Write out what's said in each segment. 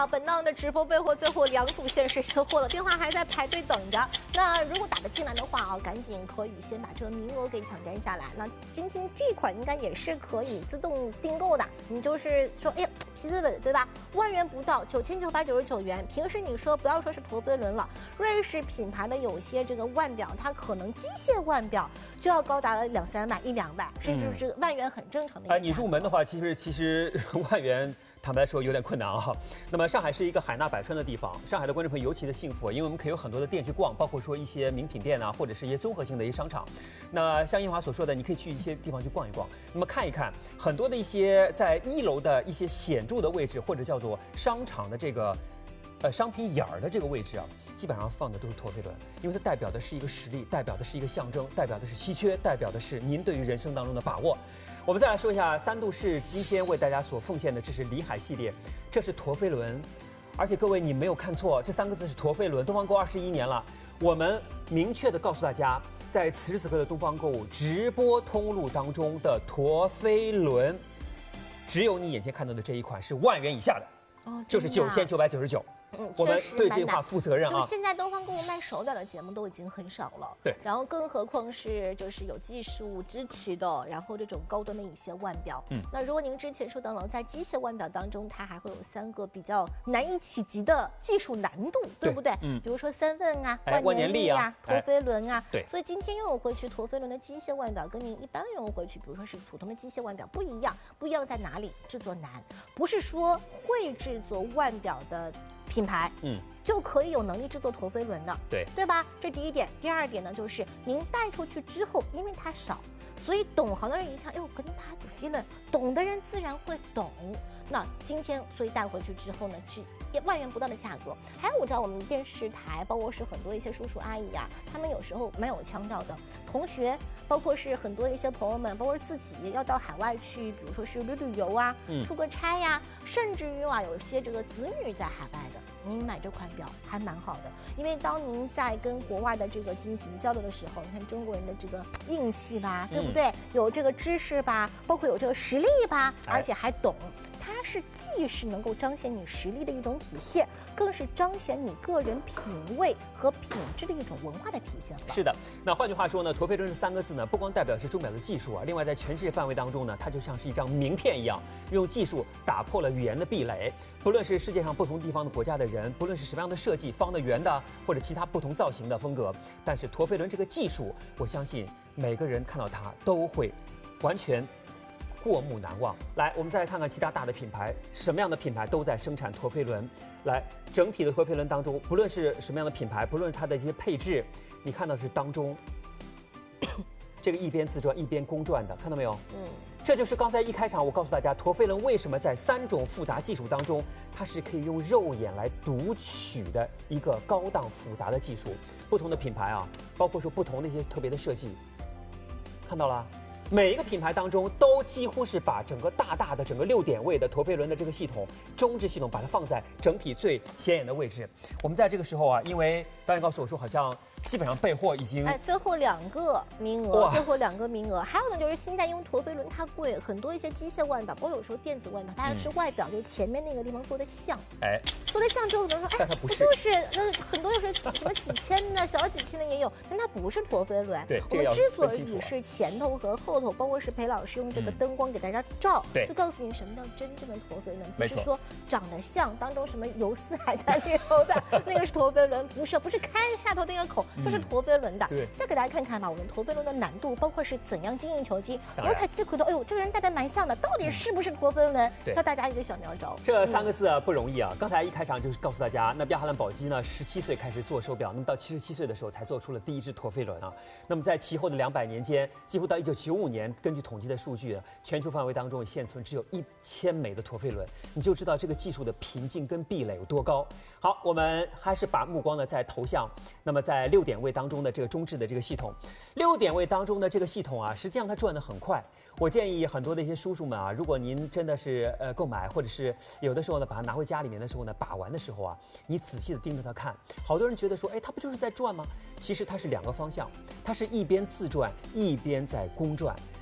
本档的直播备货最后2组限时现货了，电话还在排队等着。那如果打得进来的话啊，赶紧可以先把这个名额给抢占下来。那今天这款应该也是可以自动订购的，你就是说，哎呀，皮子本对吧？1万元不到，9999元。平时你说不要说是陀飞轮了，瑞士品牌的有些这个腕表，它可能机械腕表就要高达了2、3万、1、2万，甚至是万元很正常的。 你入门的话，其实万元。坦白说有点困难啊。那么上海是一个海纳百川的地方，上海的观众朋友尤其的幸福，因为我们可以有很多的店去逛，包括说一些名品店啊，或者是一些综合性的一些商场。那像英华所说的，你可以去一些地方去逛一逛，那么看一看很多的一些在1楼的一些显著的位置，或者叫做商场的这个商品眼儿的这个位置啊，基本上放的都是陀飞轮，因为它代表的是一个实力，代表的是一个象征，代表的是稀缺，代表的是您对于人生当中的把握。我们再来说一下三度式今天为大家所奉献的，这是里海系列，这是陀飞轮，而且各位你没有看错，这3个字是陀飞轮。东方购21年了，我们明确的告诉大家，在此时此刻的东方购物直播通路当中的陀飞轮，只有你眼前看到的这一款是1万元以下的，就是9999。我们对这句话负责任啊！ 就现在东方购物卖手表的节目都已经很少了， 对。 然后更何况是就是有技术支持的，然后这种高端的一些腕表。那如果您之前说到了，在机械腕表当中，它还会有3个比较难以企及的技术难度，对不对？比如说三问啊、万年历啊、陀飞轮啊。 对。 所以今天拥有回去陀飞轮的机械腕表，跟您一般拥有回去，比如说是普通的机械腕表不一样，不一样在哪里？制作难，不是说会制作腕表的品牌，就可以有能力制作陀飞轮的，对吧？这第一点。第二点呢，就是您带出去之后，因为它少，所以懂行的人一看，哎，我跟他陀飞轮，懂的人自然会懂。那今天所以带回去之后呢，是1万元不到的价格。还有我知道我们电视台，包括是很多一些叔叔阿姨啊，他们有时候蛮有腔调的。同学，包括是很多一些朋友们，包括自己要到海外去，比如说是旅游啊，出个差呀，甚至于有一些这个子女在海外的，您买这款表还蛮好的。因为当您在跟国外的这个进行交流的时候，你看中国人的这个硬气吧，对不对？有这个知识吧，包括有这个实力吧，而且还懂。它是既是能够彰显你实力的一种体现，更是彰显你个人品味和品质的一种文化的体现了。 是的，那换句话说呢，陀飞轮这3个字呢，不光代表是钟表的技术啊，另外在全世界范围当中呢，它就像是一张名片一样，用技术打破了语言的壁垒。不论是世界上不同地方的国家的人，不论是什么样的设计，方的、圆的，或者其他不同造型的风格，但是陀飞轮这个技术，我相信每个人看到它都会完全过目难忘。来，我们再来看看其他大的品牌，什么样的品牌都在生产陀飞轮。来，整体的陀飞轮当中，不论是什么样的品牌，不论它的一些配置，你看到是当中这个一边自转一边公转的，看到没有？这就是刚才一开场我告诉大家，陀飞轮为什么在3种复杂技术当中，它是可以用肉眼来读取的一个高档复杂的技术。不同的品牌啊，包括说不同的一些特别的设计，看到了。每一个品牌当中都几乎是把整个大的整个6点位的陀飞轮的这个系统中置系统，把它放在整体最显眼的位置。我们在这个时候啊，因为导演告诉我说，好像基本上备货已经最后2个名额，最后2个名额。还有呢，就是现在因为陀飞轮它贵，很多一些机械腕表，包括有时候电子腕表，它是外表就前面那个地方做的像，做的像之后，可能说，不就是很多就是什么几千的、小几千的也有，但它不是陀飞轮。 对， 我们之所以是前头和后头，包括是裴老师用这个灯光给大家照，就告诉你什么叫真正的陀飞轮，不是说长得像当中什么游丝还在里头的那个是陀飞轮，不是开下头那个口就是陀飞轮的。再给大家看看吧，我们陀飞轮的难度，包括是怎样精益求精。我才气回头，哎呦，这个人戴的蛮像的，到底是不是陀飞轮？教大家一个小妙招。 这3个字不容易啊！刚才一开场就是告诉大家，那亚哈兰宝玑呢，17岁开始做手表，那么到77岁的时候才做出了第一只陀飞轮啊。那么在其后的200年间，几乎到1995年，根据统计的数据，全球范围当中现存只有1000枚的陀飞轮，你就知道这个技术的瓶颈跟壁垒有多高。好，我们还是把目光呢在头像，那么在6点位当中的这个中置的这个系统，6点位当中的这个系统啊，实际上它转得很快。我建议很多的一些叔叔们啊，如果您真的是购买，或者是有的时候呢把它拿回家里面的时候呢，把玩的时候啊，你仔细的盯着它看。好多人觉得说，哎，它不就是在转吗？其实它是2个方向，它是一边自转一边在公转。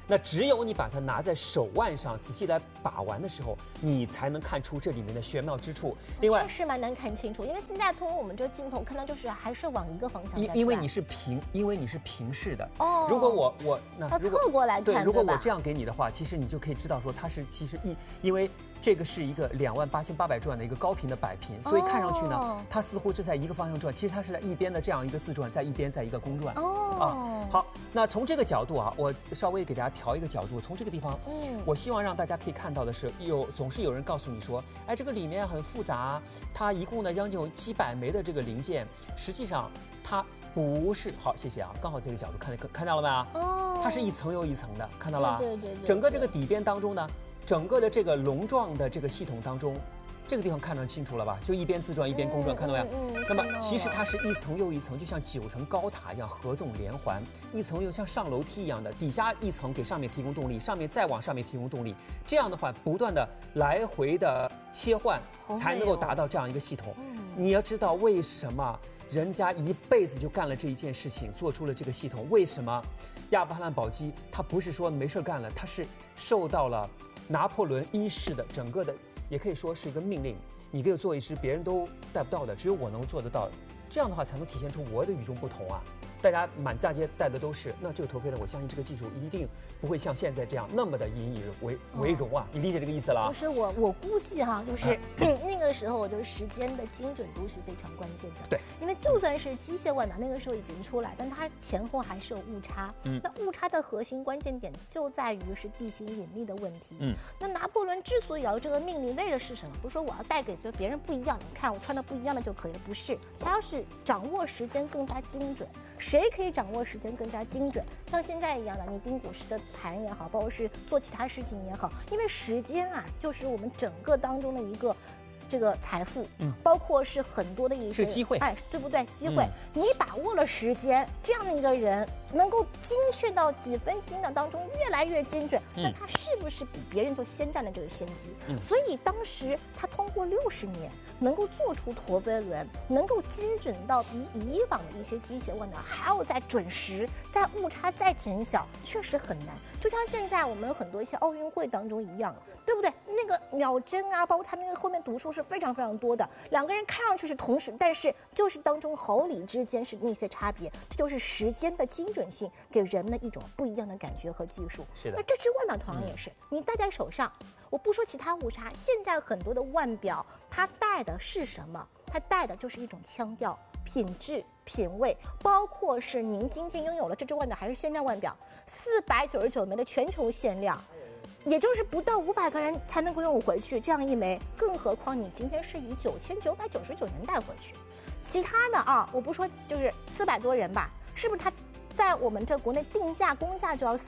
那只有你把它拿在手腕上，仔细来把玩的时候，你才能看出这里面的玄妙之处。另外， 确实蛮难看清楚，因为现在通过我们这个镜头看到，就是还是往一个方向在转。 因为你是平视的。哦。如果我要侧过来看， 对，如果我这样给你的话，其实你就可以知道说它是其实因为这个是一个28800转的一个高频的摆频，所以看上去呢，它似乎是在一个方向转，其实它是在一边的这样一个自转，在一边在一个公转。好，那从这个角度啊，我稍微给大家调一个角度，从这个地方，我希望让大家可以看到的是，总是有人告诉你说，哎，这个里面很复杂，它一共呢将近有700枚的这个零件，实际上它不是。好，谢谢啊，刚好这个角度看到了没有？它是一层又一层的，看到了？对。整个这个底边当中呢，整个的这个笼状的这个系统当中，这个地方看得清楚了吧？就一边自转一边公转，看到没有？那么其实它是一层又一层，就像9层高塔一样合纵连环，一层又像上楼梯一样的，底下一层给上面提供动力，上面再往上面提供动力，这样的话不断的来回的切换，才能够达到这样一个系统。你要知道为什么人家一辈子就干了这一件事情，做出了这个系统？为什么亚伯拉罕宝鸡他不是说没事干了，他是受到了拿破仑一世的整个的，也可以说是一个命令，你给我做一只别人都带不到的，只有我能做得到，这样的话才能体现出我的与众不同啊！大家满大街带的都是，那这个陀飞轮，我相信这个技术一定不会像现在这样那么的引以为荣啊！你理解这个意思了？ 就是我估计哈，就是那个时候，我觉得时间的精准度是非常关键的。 对， 因为就算是机械腕表那个时候已经出来，但它前后还是有误差。那误差的核心关键点就在于是地心引力的问题。那拿破仑之所以要这个命令，为的是什么？不是说我要带给就别人不一样，你看我穿的不一样的就可以了，不是，他要是掌握时间更加精准。谁可以掌握时间更加精准？像现在一样的，你盯股市的盘也好，包括是做其他事情也好，因为时间啊，就是我们整个当中的一个这个财富，包括是很多的一些是机会， 哎，对不对？机会，你把握了时间，这样的一个人能够精确到几分几秒当中越来越精准，那他是不是比别人就先占了这个先机？所以当时他通过60年能够做出陀飞轮，能够精准到比以往的一些机械腕表还要再准时，在误差再减小，确实很难。就像现在我们很多一些奥运会当中一样，对不对？那个秒针啊，包括它那个后面读数是非常非常多的，两个人看上去是同时，但是就是当中毫厘之间是那些差别，这就是时间的精准性给人们的一种不一样的感觉和技术。 是的。 那这只腕表同样也是，你戴在手上，我不说其他误差，现在很多的腕表它戴的是什么？它戴的就是一种腔调、品质、品味，包括是您今天拥有了这只腕表还是限量腕表，499枚的全球限量。也就是不到500个人才能够拥有回去这样一枚，更何况你今天是以9999元带回去，其他的啊，我不说就是400多人吧，是不是它在我们这国内定价公价就要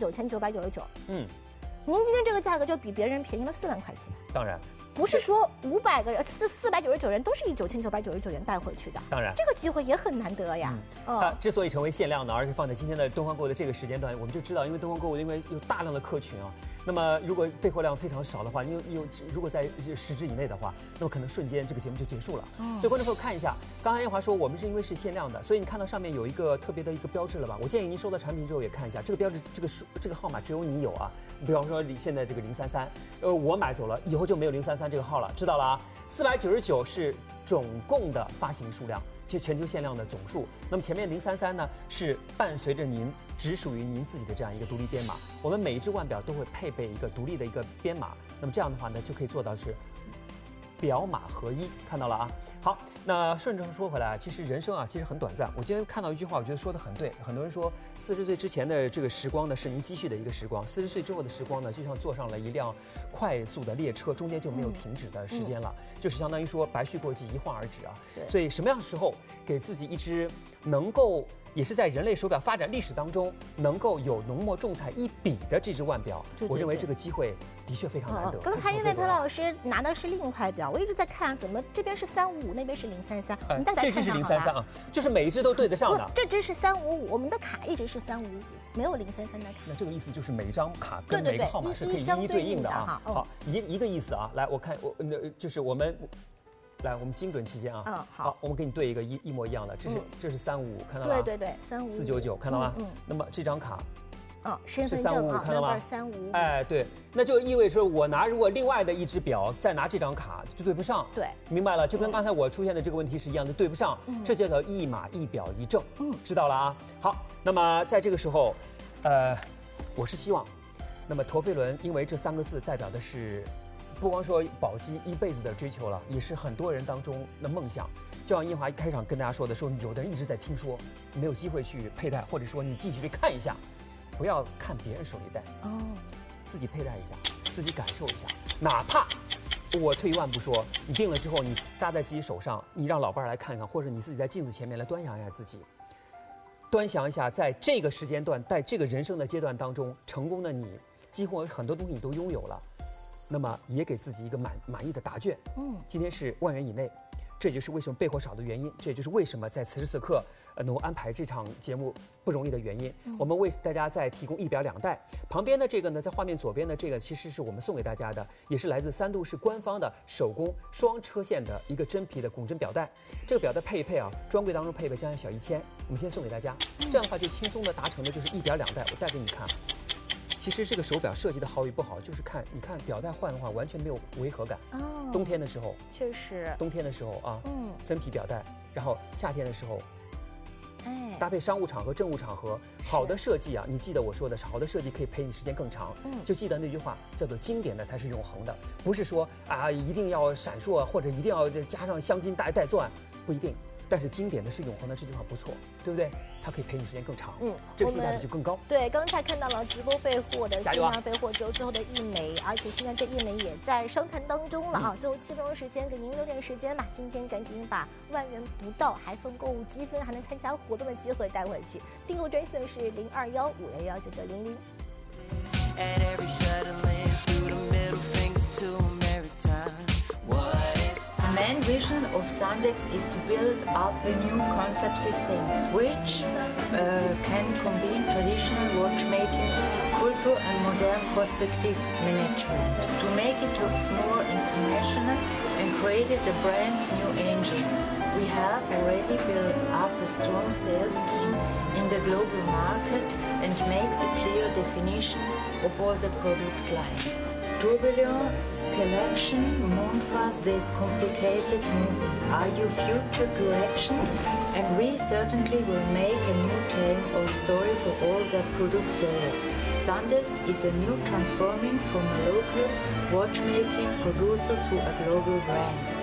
49999？您今天这个价格就比别人便宜了4万块钱。 当然。 不是说500个人499人都是以9999元带回去的， 当然这个机会也很难得呀。 它之所以成为限量的，而且放在今天的东方购物的这个时间段，我们就知道，因为东方购物因为有大量的客群啊，那么如果备货量非常少的话，如果在10只以内的话，那么可能瞬间这个节目就结束了。所以观众朋友看一下，刚才燕华说我们是因为是限量的，所以你看到上面有一个特别的一个标志了吧？我建议您收到产品之后也看一下这个标志，这个号码只有你有啊。比方说现在这个033，我买走了，以后就没有033这个号了，知道了啊。499是总共的发行数量，就全球限量的总数。那么前面033呢，是伴随着您只属于您自己的这样一个独立编码。我们每一只腕表都会配备一个独立的一个编码，那么这样的话呢，就可以做到是表码合一，看到了啊。好，那顺着说回来，其实人生啊，其实很短暂。我今天看到一句话，我觉得说得很对。很多人说，40岁之前的这个时光呢，是您积蓄的一个时光；40岁之后的时光呢，就像坐上了一辆快速的列车，中间就没有停止的时间了，就是相当于说白驹过隙，一晃而止啊。所以什么样的时候给自己一只能够也是在人类手表发展历史当中能够有浓墨重彩一笔的这只腕表，我认为这个机会的确非常难得。 刚才因为裴老师拿的是另一块表，我一直在看怎么这边是355，那边是033，我们再来看看。 这只是033啊，就是每一只都对得上的。 这只是355，我们的卡一直是355，没有033的卡。 那这个意思就是每张卡跟每个号码是可以一一对应的啊。好，一个意思啊。来，我看就是我们。来，我们精准期间啊，好，我们给你对一个一模一样的，这是355，看到了？ 对，355，499， 看到吗？那么这张卡身份证啊，看到吗？35。 哎，对，那就意味着我拿如果另外的一只表再拿这张卡就对不上。 对， 明白了，就跟刚才我出现的这个问题是一样的，对不上，这就叫一码一表一证。知道了啊。好，那么在这个时候，我是希望，那么陀飞轮，因为这3个字代表的是，不光说宝鸡一辈子的追求了，也是很多人当中的梦想。就像英华一开场跟大家说的时候，有的人一直在听说，没有机会去佩戴，或者说你进去去看一下，不要看别人手里戴，自己佩戴一下，自己感受一下。哪怕我退一万步说，你定了之后，你搭在自己手上，你让老伴儿来看看，或者你自己在镜子前面来端详一下自己，端详一下，在这个时间段，在这个人生的阶段当中，成功的你，几乎很多东西你都拥有了，那么也给自己一个满意的答卷。今天是万元以内。这也就是为什么备货少的原因，这也就是为什么在此时此刻能够安排这场节目不容易的原因。我们为大家再提供1表2戴，旁边的这个呢，在画面左边的这个其实是我们送给大家的，也是来自3度式官方的手工双车线的一个真皮的拱针表带。这个表带配一配啊，专柜当中配备将近小1000，我们先送给大家。这样的话就轻松的达成的就是1表2戴。我戴给你看。其实这个手表设计的好与不好，就是你看表带换的话，完全没有违和感。冬天的时候， 确实， 冬天的时候啊，真皮表带，然后夏天的时候，搭配商务场合、政务场合，好的设计啊，你记得我说的是，好的设计可以陪你时间更长。就记得那句话，叫做经典的才是永恒的，不是说啊一定要闪烁，或者一定要加上镶金带钻，不一定。但是经典的是永恒的这句话不错，对不对？它可以陪你时间更长，这个性价比就更高。 对，刚才看到了直播备货的线上备货之后的一枚，而且现在这一枚也在商谈当中了啊。最后7分钟时间，给您留点时间吧。今天赶紧把万元不到还送购物积分，还能参加活动的机会带回去。订购专线的是0215119900。 The main vision of Sandex is to build up a new concept system which can combine traditional watchmaking, culture and modern perspective management to make it look more international and created a brand new engine. We have already built up a strong sales team in the global market and makes a clear definition of all the product lines. Tourbillon's collection, Moonfast, this complicated movement are your future direction, and we certainly will make a new tale or story for all the product sales. Sandex is a new transforming from a local watchmaking producer to a global brand.